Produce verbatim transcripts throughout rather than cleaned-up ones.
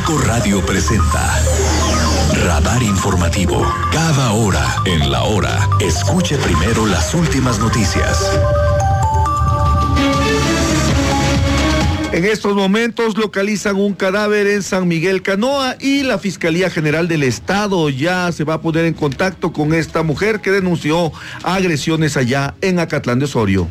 cinco Radio presenta Radar Informativo. Cada hora en la hora, escuche primero las últimas noticias. En estos momentos localizan un cadáver en San Miguel Canoa y la Fiscalía General del Estado ya se va a poner en contacto con esta mujer que denunció agresiones allá en Acatlán de Osorio.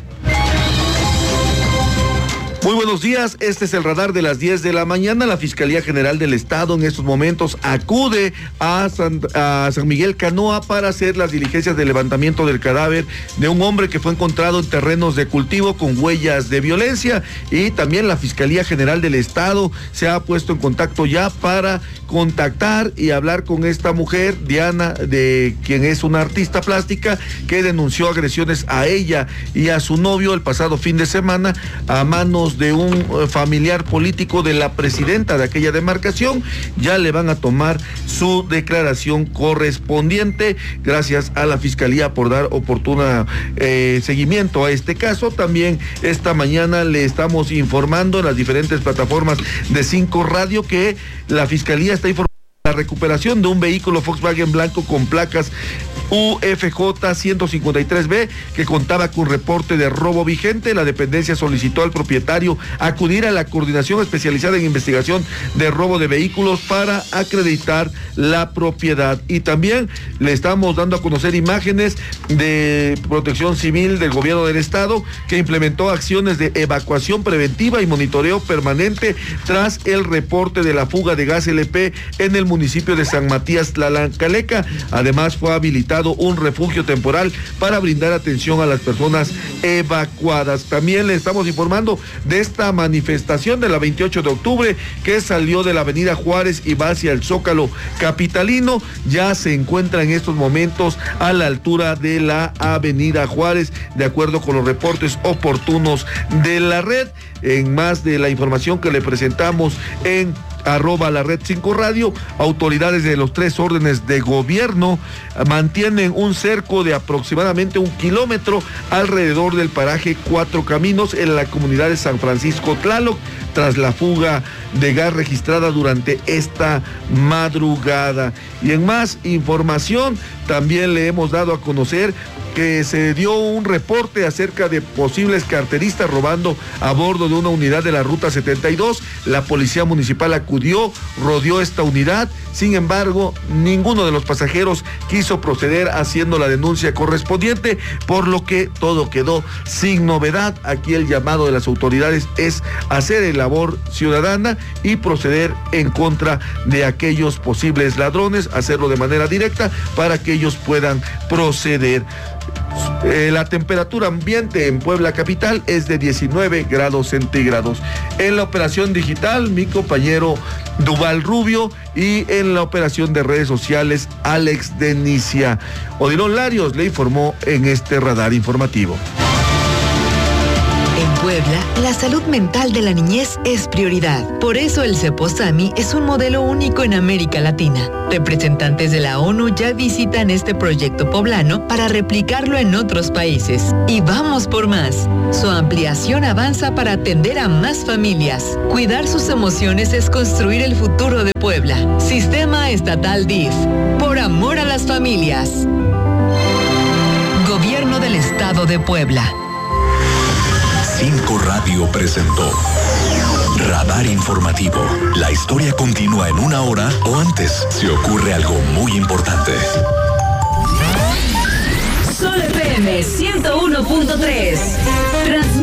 Muy buenos días, este es el radar de las diez de la mañana. La Fiscalía General del Estado en estos momentos acude a San, a San Miguel Canoa para hacer las diligencias de levantamiento del cadáver de un hombre que fue encontrado en terrenos de cultivo con huellas de violencia, y también la Fiscalía General del Estado se ha puesto en contacto ya para contactar y hablar con esta mujer, Diana, de quien es una artista plástica que denunció agresiones a ella y a su novio el pasado fin de semana a manos de un familiar político de la presidenta de aquella demarcación. Ya le van a tomar su declaración correspondiente. Gracias a la Fiscalía por dar oportuna eh, seguimiento a este caso. También esta mañana le estamos informando en las diferentes plataformas de cinco Radio que la Fiscalía está informando la recuperación de un vehículo Volkswagen blanco con placas U F J ciento cincuenta y tres B que contaba con reporte de robo vigente. La dependencia solicitó al propietario acudir a la Coordinación Especializada en Investigación de Robo de Vehículos para acreditar la propiedad. Y también le estamos dando a conocer imágenes de Protección Civil del Gobierno del Estado que implementó acciones de evacuación preventiva y monitoreo permanente tras el reporte de la fuga de gas L P en el municipio de San Matías Tlalacaleca. Además fue habilitado un refugio temporal para brindar atención a las personas evacuadas. También le estamos informando de esta manifestación de la veintiocho de octubre que salió de la avenida Juárez y va hacia el Zócalo capitalino. Ya se encuentra en estos momentos a la altura de la avenida Juárez, de acuerdo con los reportes oportunos de la red. En más de la información que le presentamos en arroba la red cinco Radio, autoridades de los tres órdenes de gobierno mantienen un cerco de aproximadamente un kilómetro alrededor del paraje Cuatro Caminos en la comunidad de San Francisco Tlaloc tras la fuga de gas registrada durante esta madrugada. Y en más información también le hemos dado a conocer que se dio un reporte acerca de posibles carteristas robando a bordo de una unidad de la Ruta setenta y dos. La policía municipal acudió, rodeó esta unidad. Sin embargo, ninguno de los pasajeros quiso proceder haciendo la denuncia correspondiente, por lo que todo quedó sin novedad. Aquí el llamado de las autoridades es hacer el labor ciudadana y proceder en contra de aquellos posibles ladrones, hacerlo de manera directa para que ellos puedan proceder. Eh, la temperatura ambiente en Puebla capital es de diecinueve grados centígrados. En la operación digital, mi compañero Duval Rubio, y en la operación de redes sociales, Alex Denicia. Odilon Larios le informó en este radar informativo. En Puebla, la salud mental de la niñez es prioridad. Por eso el Ceposami es un modelo único en América Latina. Representantes de la ONU ya visitan este proyecto poblano para replicarlo en otros países. Y vamos por más. Su ampliación avanza para atender a más familias. Cuidar sus emociones es construir el futuro de Puebla. Sistema Estatal D I F. Por amor a las familias. Gobierno del Estado de Puebla. cinco Radio presentó Radar Informativo. La historia continúa en una hora o antes si ocurre algo muy importante. Sol F M ciento uno punto tres.